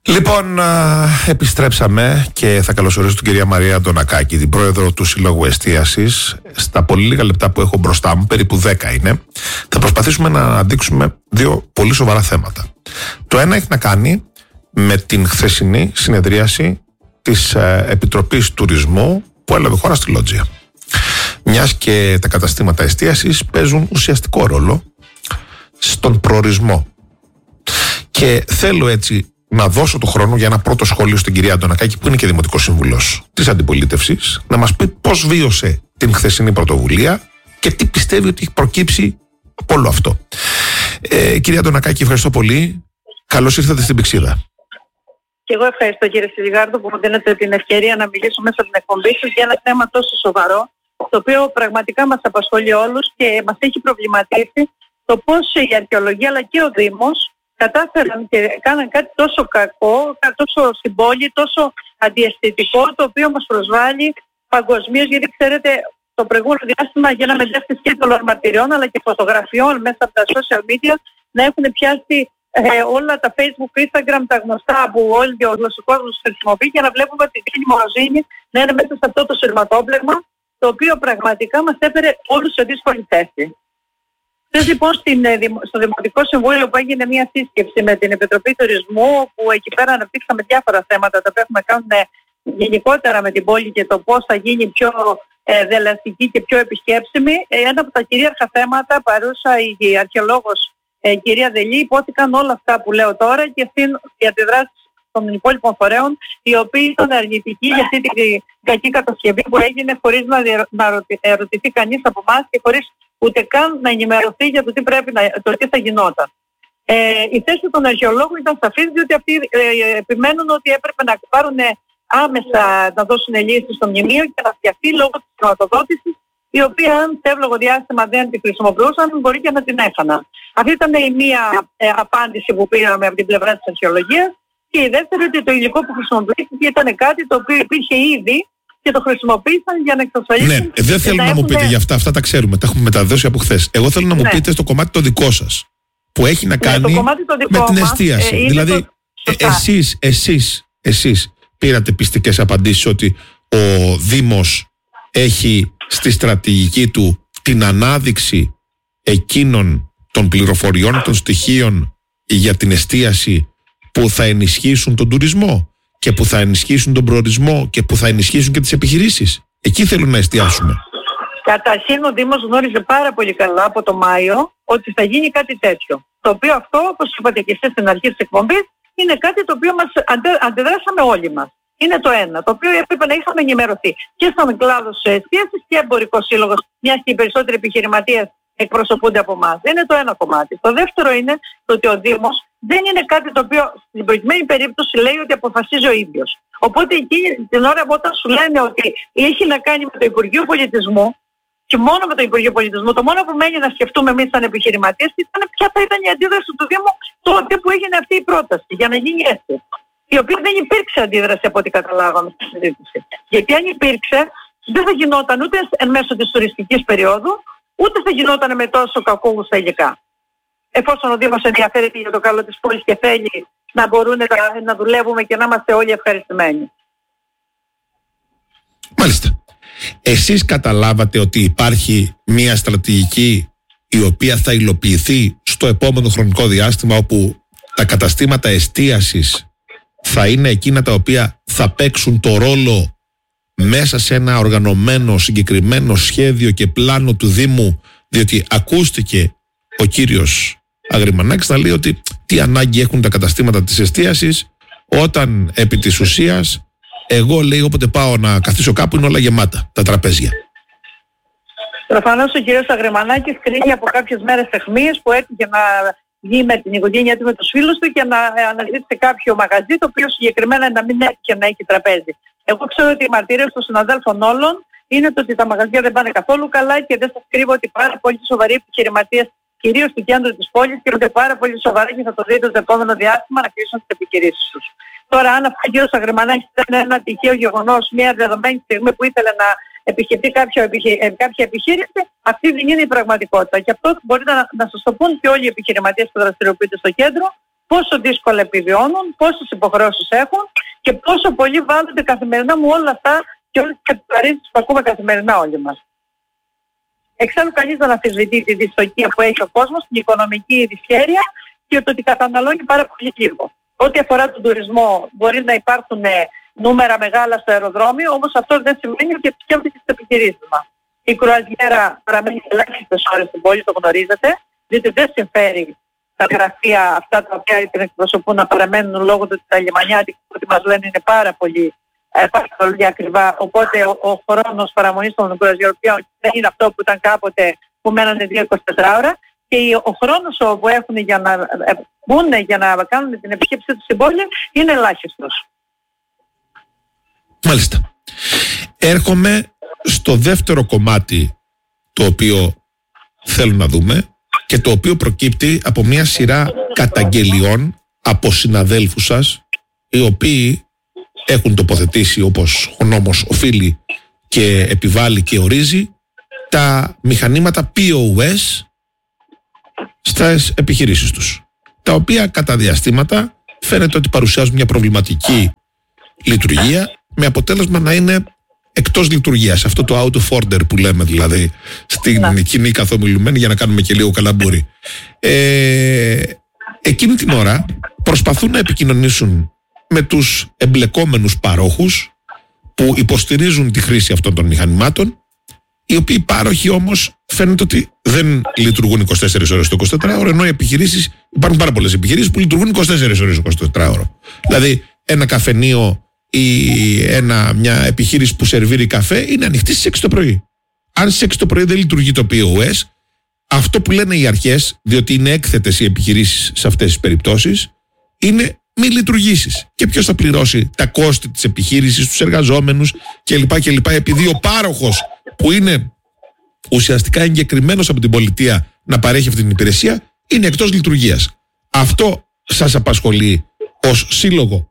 Λοιπόν, επιστρέψαμε και θα καλωσορίσω την κυρία Μαρία Αντωνακάκη, την πρόεδρο του Συλλόγου Εστίασης. Στα πολύ λίγα λεπτά που έχω μπροστά μου, περίπου 10 είναι, θα προσπαθήσουμε να αναδείξουμε δύο πολύ σοβαρά θέματα. Το ένα έχει να κάνει με την χθεσινή συνεδρίαση της Επιτροπής Τουρισμού που έλαβε χώρα στη Λότζια. Μιας και τα καταστήματα εστίασης παίζουν ουσιαστικό ρόλο στον προορισμό. Και θέλω έτσι να δώσω το χρόνο για ένα πρώτο σχόλιο στην κυρία Αντωνακάκη, που είναι και Δημοτικός Σύμβουλος της Αντιπολίτευσης, να μας πει πώς βίωσε την χθεσινή πρωτοβουλία και τι πιστεύει ότι έχει προκύψει από όλο αυτό. Κυρία Αντωνακάκη, ευχαριστώ πολύ. Καλώς ήρθατε στην Πυξίδα. Και εγώ ευχαριστώ, κύριε Σιλιγάρδο, που μου δίνετε την ευκαιρία να μιλήσω μέσα από την εκπομπή σας για ένα θέμα τόσο σοβαρό, το οποίο πραγματικά μας απασχολεί όλους και μας έχει προβληματίσει το πώς η αρχαιολογία αλλά και ο Δήμος κατάφεραν και κάναν κάτι τόσο κακό, τόσο στην πόλη, τόσο αντιαισθητικό, το οποίο μας προσβάλλει παγκοσμίως, γιατί ξέρετε το προηγούμενο διάστημα γίναμε δεύτερη σκέτολων μαρτυριών αλλά και φωτογραφιών μέσα από τα social media να έχουν πιάσει όλα τα Facebook, Instagram, τα γνωστά που όλοι ο γλωσσοκόσμος χρησιμοποιεί, για να βλέπουμε ότι η Μορροζίνη να είναι μέσα σε αυτό το σειρματόπλεγμα, το οποίο πραγματικά μας έφερε όλους σε δύσκολη θέση. Χθες λοιπόν στο Δημοτικό Συμβούλιο που έγινε μια σύσκεψη με την Επιτροπή Τουρισμού, που εκεί πέρα αναπτύξαμε διάφορα θέματα τα οποία έχουμε κάνει γενικότερα με την πόλη και το πώς θα γίνει πιο δελαστική και πιο επισκέψιμη. Ένα από τα κυρίαρχα θέματα, παρούσα η αρχαιολόγος κυρία Δελή, υπόθηκαν όλα αυτά που λέω τώρα και οι αντιδράσεις των υπόλοιπων φορέων, οι οποίοι ήταν αρνητικοί για αυτή την κακή κατασκευή που έγινε χωρίς να ερωτηθεί κανείς από εμάς και χωρίς ούτε καν να ενημερωθεί για το τι θα γινόταν. Η θέση των αρχαιολόγων ήταν σαφής, διότι αυτοί επιμένουν ότι έπρεπε να πάρουν άμεσα, να δώσουν λύσεις στο μνημείο και να φτιαχτεί λόγω της χρηματοδότησης, η οποία αν σε εύλογο διάστημα δεν τη χρησιμοποιούσαν, μπορεί και να την έχαναν. Αυτή ήταν η μία απάντηση που πήραμε από την πλευρά της αρχαιολογίας. Και η δεύτερη, ότι το υλικό που χρησιμοποιήθηκε ήταν κάτι το οποίο υπήρχε ήδη και το χρησιμοποίησαν για να εξασφαλίσουν. Ναι, δεν θέλω να μου πείτε για αυτά τα ξέρουμε, τα έχουμε μεταδώσει από χθες. Εγώ θέλω να μου πείτε στο κομμάτι το δικό σας, που έχει να κάνει με την εστίαση. Δηλαδή, εσείς πήρατε πιστικές απαντήσεις ότι ο Δήμος έχει στη στρατηγική του την ανάδειξη εκείνων των πληροφοριών, των στοιχείων για την εστίαση που θα ενισχύσουν τον τουρισμό και που θα ενισχύσουν τον προορισμό και που θα ενισχύσουν και τις επιχειρήσεις. Εκεί θέλουν να εστιάσουμε. Καταρχήν ο Δήμος γνώριζε πάρα πολύ καλά από το Μάιο ότι θα γίνει κάτι τέτοιο. Το οποίο αυτό, όπως είπατε και εσείς στην αρχή της εκπομπής, είναι κάτι το οποίο μας αντιδράσαμε όλοι μας. Είναι το ένα, το οποίο έπρεπε να είχαμε ενημερωθεί και στον κλάδο της εστίασης και εμπορικός σύλλογος, μιας και οι περισσότεροι επιχειρηματίες εκπροσωπούνται από εμάς. Είναι το ένα κομμάτι. Το δεύτερο είναι το ότι ο Δήμος δεν είναι κάτι το οποίο στην προηγουμένη περίπτωση λέει ότι αποφασίζει ο ίδιος. Οπότε εκείνη την ώρα όταν σου λένε ότι έχει να κάνει με το Υπουργείο Πολιτισμού και μόνο με το Υπουργείο Πολιτισμού, το μόνο που μένει να σκεφτούμε εμείς σαν επιχειρηματίες ήταν ποια θα ήταν η αντίδραση του Δήμου τότε που έγινε αυτή η πρόταση για να γίνει έτσι. Η οποία δεν υπήρξε αντίδραση από ό,τι καταλάβαμε στη συζήτηση. Γιατί αν υπήρξε, δεν θα γινόταν ούτε εν μέσω της τουριστικής περίοδου, ούτε θα γινόταν με τόσο κακόγουστα υλικά. Εφόσον ο Δήμος ενδιαφέρεται για το καλό της πόλης και θέλει να μπορούν να δουλεύουμε και να είμαστε όλοι ευχαριστημένοι. Μάλιστα. Εσείς καταλάβατε ότι υπάρχει μια στρατηγική η οποία θα υλοποιηθεί στο επόμενο χρονικό διάστημα, όπου τα καταστήματα εστίασης θα είναι εκείνα τα οποία θα παίξουν το ρόλο μέσα σε ένα οργανωμένο συγκεκριμένο σχέδιο και πλάνο του Δήμου, διότι ακούστηκε ο κύριος Αγριμανάκης να λέει ότι τι ανάγκη έχουν τα καταστήματα της εστίασης όταν επί της ουσίας εγώ, λέει, όποτε πάω να καθίσω κάπου είναι όλα γεμάτα τα τραπέζια. Προφανώς ο κύριος Αγριμανάκης κρίνει από κάποιες μέρες αιχμίες που έτυχε να βγει με την οικογένειά του, με τους φίλους του και να αναζητήσει κάποιο μαγαζί το οποίο συγκεκριμένα να μην έτυχε να έχει τραπέζι. Εγώ ξέρω ότι οι μαρτυρίες των συναδέλφων όλων είναι το ότι τα μαγαζιά δεν πάνε καθόλου καλά και δεν σας κρύβω ότι πάρα πολύ σοβαροί επιχειρηματίες, κυρίως στο κέντρο της πόλης, κινούνται πάρα πολύ σοβαρά και θα το δείτε το επόμενο διάστημα να κλείσουν τις επιχειρήσεις τους. Τώρα, αν αυτό ο κύριος Αγριμανάκης ήταν ένα τυχαίο γεγονός, μια δεδομένη στιγμή που ήθελε να επισκεφτεί κάποια επιχείρηση, αυτή δεν είναι η πραγματικότητα. Και αυτό μπορεί να σας το πούν και όλοι οι επιχειρηματίες που δραστηριοποιούνται στο κέντρο, πόσο δύσκολα επιβιώνουν, πόσες υποχρεώσεις έχουν και πόσο πολύ βάλλονται καθημερινά με όλα αυτά και όλες τις επιβαρύνσεις που ακούμε καθημερινά όλοι μας. Εξάλλου κανείς δεν αμφισβητεί τη δυστοκία που έχει ο κόσμος, την οικονομική δυσχέρεια και το ότι καταναλώνει πάρα πολύ λίγο. Ό,τι αφορά τον τουρισμό, μπορεί να υπάρχουν νούμερα μεγάλα στο αεροδρόμιο, όμως αυτό δεν σημαίνει ότι επισκέπτεται στις επιχειρήσεις μας. Η κρουαζιέρα παραμένει ελάχιστες ώρες στην πόλη, το γνωρίζετε, διότι δεν συμφέρει τα γραφεία αυτά τα οποία την εκπροσωπούν να παραμένουν λόγω του ότι τα λιμανιάτικα, ό,τι μας λένε, είναι πάρα πολύ ακριβά. Οπότε ο χρόνος παραμονής των κρουαζιερών δεν είναι αυτό που ήταν κάποτε που μένανε 2-24 ώρα. Και ο χρόνος που έχουν για να μπουν, για να κάνουν την επισκέψη τους στην πόλη είναι ελάχιστος. Μάλιστα. Έρχομαι στο δεύτερο κομμάτι το οποίο θέλω να δούμε και το οποίο προκύπτει από μια σειρά καταγγελιών από συναδέλφους σας, οι οποίοι έχουν τοποθετήσει, όπως ο νόμος οφείλει και επιβάλλει και ορίζει, τα μηχανήματα POS στις επιχειρήσεις τους, τα οποία κατά διαστήματα φαίνεται ότι παρουσιάζουν μια προβληματική λειτουργία, με αποτέλεσμα να είναι εκτός λειτουργίας. Αυτό το out of order που λέμε δηλαδή στην κοινή καθομιλουμένη, για να κάνουμε και λίγο καλαμπούρι. Εκείνη την ώρα προσπαθούν να επικοινωνήσουν με τους εμπλεκόμενους παρόχους που υποστηρίζουν τη χρήση αυτών των μηχανημάτων, οι οποίοι πάροχοι όμως φαίνεται ότι δεν λειτουργούν 24 ώρες το 24ωρο, ενώ οι επιχειρήσεις, υπάρχουν πάρα πολλές επιχειρήσεις που λειτουργούν 24 ώρες το 24ωρο. Δηλαδή ένα καφενείο ή μια επιχείρηση που σερβίρει καφέ είναι ανοιχτή στις 6 το πρωί. Αν στις 6 το πρωί δεν λειτουργεί το POS, αυτό που λένε οι αρχές, διότι είναι έκθετες οι επιχειρήσεις σε αυτές τις περιπτώσεις, είναι μη λειτουργήσεις. Και ποιος θα πληρώσει τα κόστη της επιχείρησης, τους εργαζόμενους κλπ. Επειδή ο πάροχος που είναι ουσιαστικά εγκεκριμένος από την πολιτεία να παρέχει αυτή την υπηρεσία είναι εκτός λειτουργίας. Αυτό σας απασχολεί ως σύλλογο?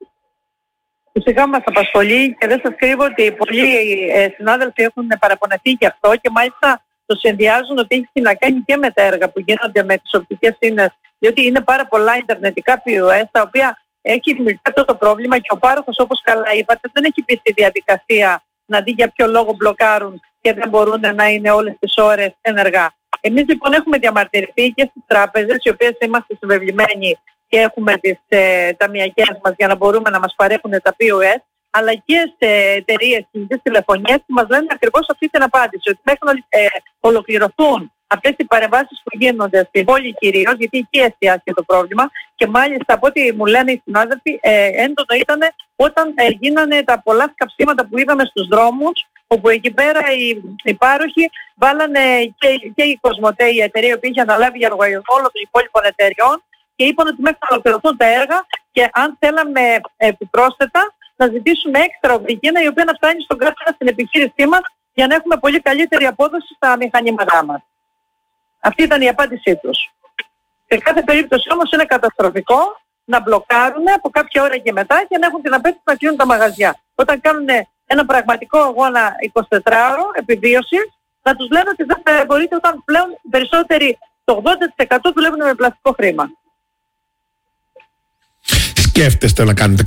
Φυσικά μας απασχολεί και δεν σας κρύβω ότι πολλοί συνάδελφοι έχουν παραπονεθεί γι' αυτό και μάλιστα το συνδυάζουν ότι έχει να κάνει και με τα έργα που γίνονται με τις οπτικές ίνες, διότι είναι πάρα πολλά ιντερνετικά POS τα οποία έχει δημιουργηθεί αυτό το πρόβλημα και ο πάροχος, όπως καλά είπατε, δεν έχει πει στη διαδικασία να δει για ποιο λόγο μπλοκάρουν και δεν μπορούν να είναι όλες τις ώρες ενεργά. Εμείς λοιπόν έχουμε διαμαρτυρηθεί και στις τράπεζες, οι οποίες είμαστε συμβεβλημένοι και έχουμε τις ταμιακές μας για να μπορούμε να μας παρέχουν τα POS, αλλά και σε εταιρείες κινητής τηλεφωνίας που μας λένε ακριβώς αυτή την απάντηση, ότι μέχρι να ολοκληρωθούν αυτές οι παρεμβάσεις που γίνονται στην πόλη κυρίως, γιατί εκεί εστιάστηκε το πρόβλημα και μάλιστα από ό,τι μου λένε οι συνάδελφοι, έντονο ήταν όταν γίνανε τα πολλά σκαψίματα που είδαμε στους δρόμους, όπου εκεί πέρα οι πάροχοι βάλανε και η Κοσμοτέ, η εταιρεία που είχε αναλάβει για λογαριασμό όλων των υπόλοιπων εταιριών, και είπαν ότι μέχρι να ολοκληρωθούν τα έργα και αν θέλαμε επιπρόσθετα να ζητήσουμε έξτρα οδηγία η οποία να φτάνει στον κράτορα στην επιχείρησή μας για να έχουμε πολύ καλύτερη απόδοση στα μηχανήματά μας. Αυτή ήταν η απάντησή τους. Σε κάθε περίπτωση όμως είναι καταστροφικό να μπλοκάρουν από κάποια ώρα και μετά και να έχουν την απέτηση να κλείνουν τα μαγαζιά. Όταν κάνουν ένα πραγματικό αγώνα 24ωρο επιβίωσης, να τους λένε ότι δεν θα μπορείτε όταν πλέον περισσότεροι, το 80% δουλεύουν με πλαστικό χρήμα. Σκέφτεστε να κάνετε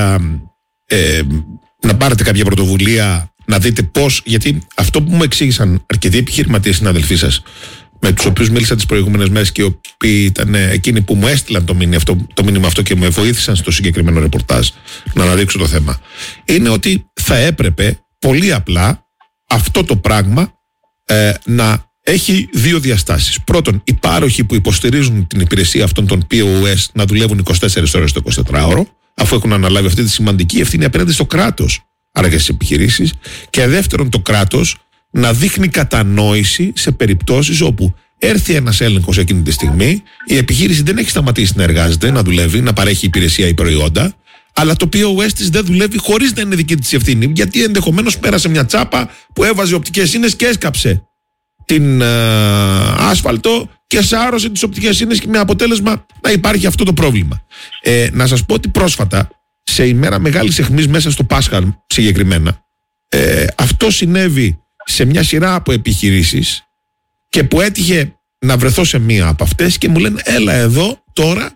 να πάρετε κάποια πρωτοβουλία, να δείτε πώς, γιατί αυτό που μου εξήγησαν αρκετοί επιχειρηματίες συναδελφοί σας, με τους οποίους μίλησα τις προηγούμενες μέρες και οι οποίοι ήταν εκείνοι που μου έστειλαν το μήνυμα αυτό και με βοήθησαν στο συγκεκριμένο ρεπορτάζ να αναδείξω το θέμα, είναι ότι θα έπρεπε πολύ απλά αυτό το πράγμα να έχει δύο διαστάσεις. Πρώτον, οι πάροχοι που υποστηρίζουν την υπηρεσία αυτών των POS να δουλεύουν 24 ώρες το 24ωρο, αφού έχουν αναλάβει αυτή τη σημαντική ευθύνη απέναντι στο κράτος, άρα και στις επιχειρήσεις. Και δεύτερον, το κράτος να δείχνει κατανόηση σε περιπτώσεις όπου έρθει ένας έλεγχος εκείνη τη στιγμή, η επιχείρηση δεν έχει σταματήσει να εργάζεται, να δουλεύει, να παρέχει υπηρεσία ή προϊόντα, αλλά το POS της δεν δουλεύει χωρίς να είναι δική της ευθύνη, γιατί ενδεχομένως πέρασε μια τσάπα που έβαζε οπτικές ίνες και έσκαψε την άσφαλτο και σάρωσε τις οπτικές ίνες με αποτέλεσμα να υπάρχει αυτό το πρόβλημα. Να σας πω ότι πρόσφατα, σε ημέρα μεγάλης αιχμής μέσα στο Πάσχα συγκεκριμένα, αυτό συνέβη σε μια σειρά από επιχειρήσεις και που έτυχε να βρεθώ σε μία από αυτές και μου λένε έλα εδώ τώρα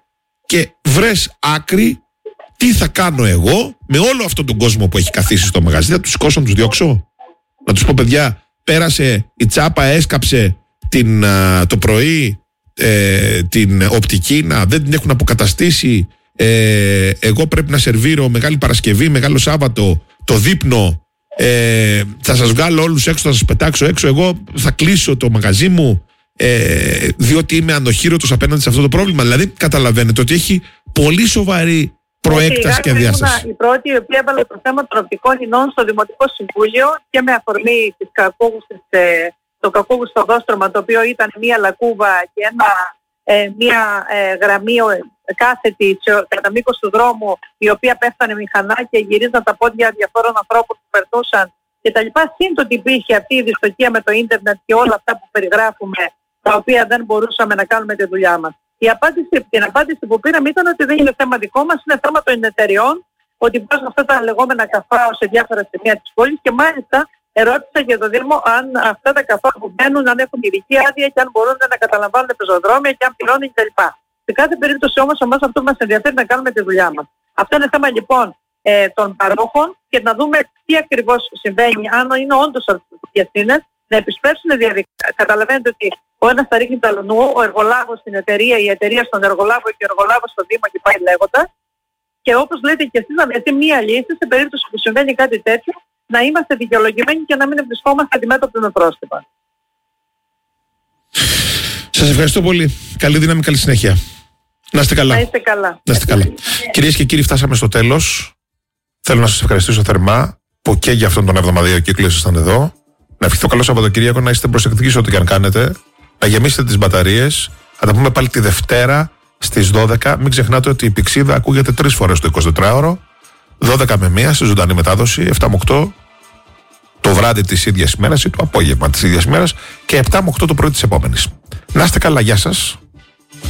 και βρες άκρη τι θα κάνω εγώ με όλο αυτόν τον κόσμο που έχει καθίσει στο μαγαζί. Θα τους σηκώσω να τους διώξω? Να τους πω, παιδιά, πέρασε η τσάπα, έσκαψε το πρωί την οπτική, δεν την έχουν αποκαταστήσει, εγώ πρέπει να σερβίρω Μεγάλη Παρασκευή, Μεγάλο Σάββατο, το δείπνο, θα σας βγάλω όλους έξω, θα σας πετάξω έξω, εγώ θα κλείσω το μαγαζί μου διότι είμαι ανοχήρωτος απέναντι σε αυτό το πρόβλημα. Δηλαδή καταλαβαίνετε ότι έχει πολύ σοβαρή προέκταση και διάσταση. Η πρώτη η οποία έβαλε το θέμα των οπτικών ινών στο Δημοτικό Συμβούλιο και με αφορμή το κακόγουστο δόστρωμα, το οποίο ήταν μία λακκούβα και μία γραμμή κάθετη κατά μήκος του δρόμου, η οποία πέφτανε μηχανά και γυρίζαν τα πόδια διαφόρων ανθρώπων που περνούσαν κτλ. Σύντομα υπήρχε αυτή η δυστοκία με το ίντερνετ και όλα αυτά που περιγράφουμε, τα οποία δεν μπορούσαμε να κάνουμε τη δουλειά μας. Την απάντηση που πήραμε ήταν ότι δεν είναι θέμα δικό μας, είναι θέμα των εταιριών, ότι βάζουν αυτά τα λεγόμενα καφάο σε διάφορα σημεία της πόλης και μάλιστα ερώτησα για το Δήμο αν αυτά τα καφάο που μπαίνουν, αν έχουν ειδική άδεια και αν μπορούν να καταλαμβάνουν πεζοδρόμια και αν πληρώνουν κτλ. Σε κάθε περίπτωση όμως εμάς αυτό που μας ενδιαφέρει να κάνουμε τη δουλειά μας. Αυτό είναι θέμα λοιπόν των παρόχων και να δούμε τι ακριβώς συμβαίνει, αν είναι όντως ευθύνες, να επισπεύσουν διαδικασία. Καταλαβαίνετε ότι ο ένας θα ρίχνει το αλλονού, ο εργολάβος στην εταιρεία, η εταιρεία στον εργολάβο και ο εργολάβος στον Δήμο και πάει λέγοντας. Και όπως λέτε και εσείς, να βρεθεί μία λύση σε περίπτωση που συμβαίνει κάτι τέτοιο, να είμαστε δικαιολογημένοι και να μην βρισκόμαστε αντιμέτωποι με πρόστιμα. Σας ευχαριστώ πολύ. Καλή δύναμη, καλή συνέχεια. Να είστε καλά. Να είστε καλά. Να είστε καλά. Κυρίες και κύριοι, φτάσαμε στο τέλος. Θέλω να σας ευχαριστήσω θερμά που και για αυτόν τον εβδομαδιαίο κύκλο ήσασταν εδώ. Να ευχηθώ καλό Σαββατοκύριακο, να είστε προσεκτικοί σε ό,τι και αν κάνετε. Να γεμίσετε τις μπαταρίες. Θα τα πούμε πάλι τη Δευτέρα στις 12. Μην ξεχνάτε ότι η Πηξίδα ακούγεται 3 φορές το 24ωρο. 12 με 1 σε ζωντανή μετάδοση. 7 με 8 το βράδυ της ίδιας ημέρας ή το απόγευμα της ίδιας ημέρας. Και 7 με 8 το πρωί της επόμενης. Να είστε καλά, γεια σας.